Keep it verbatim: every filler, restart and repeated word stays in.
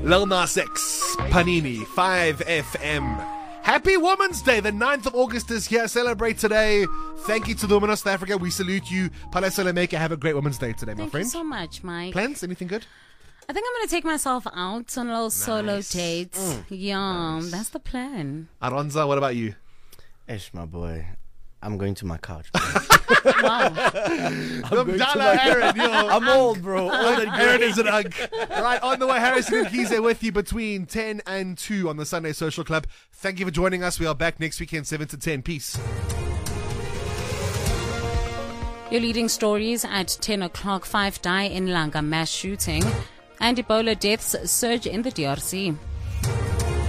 Lil Nas X, Panini, five F M. Happy Women's Day. The ninth of August is here. Celebrate today. Thank you to the women of South Africa. We salute you. Palestina Maker, have a great Women's Day today, my Thank friend. you so much, Mike. Plans? Anything good? I think I'm going to take myself out on a little solo Nice. date. Mm. Yeah, Nice. that's the plan. Aronza, what about you? Ish, my boy. I'm going to my couch. Wow. Abdallah Aaron, yo. I'm old, bro. Old and Aaron is an ugg. Right, on the way, Harrison and Keys there with you between ten and two on the Sunday Social Club. Thank you for joining us. We are back next weekend, seven to ten. Peace. Your leading stories at ten o'clock. Five die in Langa mass shooting. And Ebola deaths surge in the D R C.